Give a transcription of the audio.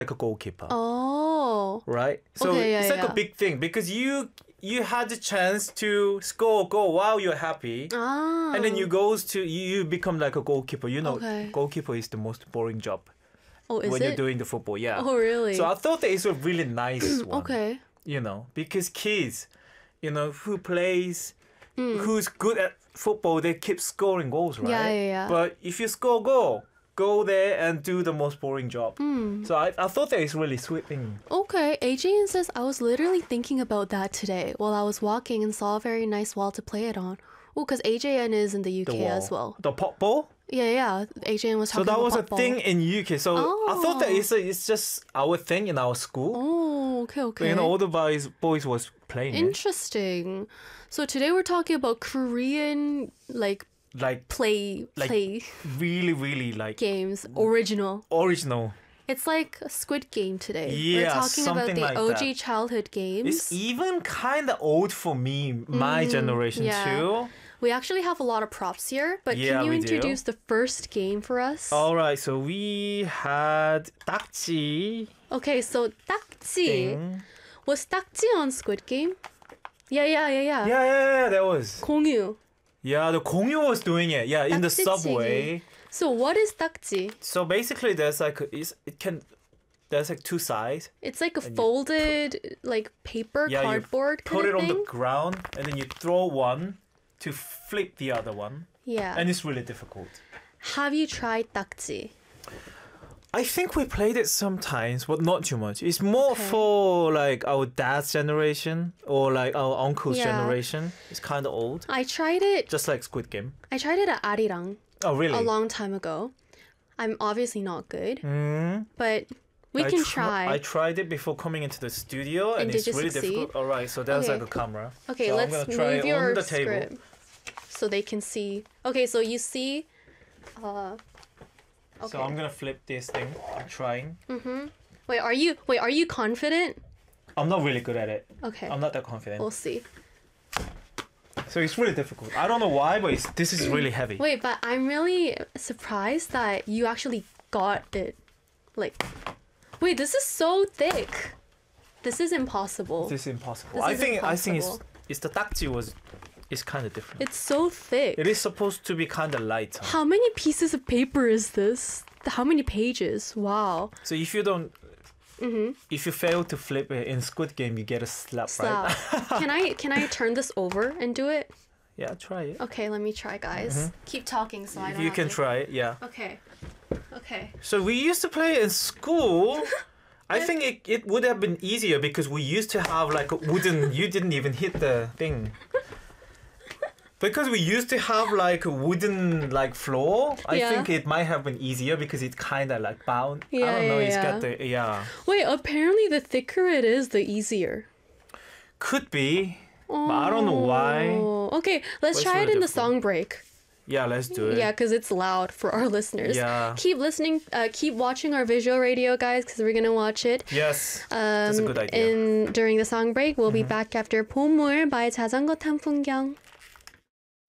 like a goalkeeper, Oh. right? So Okay, it's like yeah. a big thing because you had the chance to score a goal while you're happy. Ah. And then you become like a goalkeeper. You know, Okay. goalkeeper is the most boring job Oh, is when it? you're doing the football. Yeah. Oh, really? So I thought that it's a really nice one. Okay. You know, because kids, who plays, Hmm. who's good at football, they keep scoring goals, right? Yeah. But if you score a goal, go there and do the most boring job. Hmm. So I thought that it's really sweet thing. Okay, AJN says I was literally thinking about that today while I was walking and saw a very nice wall to play it on. Oh, because AJN is in the The UK wall. as well. The pop ball. Yeah. AJN was So talking that about was a pop ball. thing in UK. So I thought that Oh. it's just our thing in our school. Oh, okay. All the boys was playing it. Interesting. So today we're talking about Korean Like play really, really like games, original. original. It's like a Squid Game today. Yeah, we're talking about something the like OG that. childhood games. It's even kind of old for me, my generation yeah. too. We actually have a lot of props here, but Yeah, can you we do. introduce the first game for us? All right, so we had 딱지 Okay, so 딱지. thing. Was 딱지 on Squid Game? Yeah. Yeah, that was. 공유. Yeah, the 공유 was doing it. Yeah, in the 딱지치기. subway. So what is 딱지? So basically, there's like two sides. It's like a folded like paper Yeah, cardboard you put kind it of on thing. the ground and then you throw one to flip the other one, Yeah. and it's really difficult. Have you tried 딱지? I think we played it sometimes, but not too much. It's more Okay. for like our dad's generation or like our uncle's Yeah. generation. It's kind of old, I tried it. just like Squid Game. I tried it at Arirang Oh, really? a long time ago. I'm obviously not good, but we I can I try. tried it before coming into the studio, and And it's did you really succeed? difficult. All right, so there's Okay. like a camera. Okay, so let's I'm gonna try move it your on the table. script so they can see. Okay, so you see. Okay. So I'm gonna flip this thing. I'm trying. Wait, are you confident? I'm not really good at it. Okay. I'm not that confident. We'll see. So it's really difficult. I don't know why, but this is really heavy. Wait, but I'm really surprised that you actually got it. Like, wait, this is so thick. This is impossible. This is impossible. This I is think impossible. it's the 딱지 is kind of different. It's so thick. It is supposed to be kind of lighter. How many pieces of paper is this? How many pages? Wow. So if you don't, if you fail to flip it in Squid Game, you get a slap, Stop. right? Can I turn this over and do it? Yeah, try it. Okay, let me try, guys. Keep talking so I If don't you have can to... try it, yeah. Okay. Okay. So we used to play it in school. I think it would have been easier because we used to have like a wooden. You didn't even hit the thing. Because we used to have like a wooden like floor, I Yeah. think it might have been easier because it kind of like bound. I Yeah, don't know. yeah, It's yeah. got the Wait, apparently the thicker it is, the easier. could be, but I don't know why. Oh, okay, let's It's try it really in the difficult. song break. Yeah, let's do it. Yeah, because it's loud for our listeners. Yeah. Keep listening, keep watching our visual radio, guys, because we're going to watch it. Yes, that's a good idea. During the song break, we'll be back after 보물 by 자전거 탄 풍경.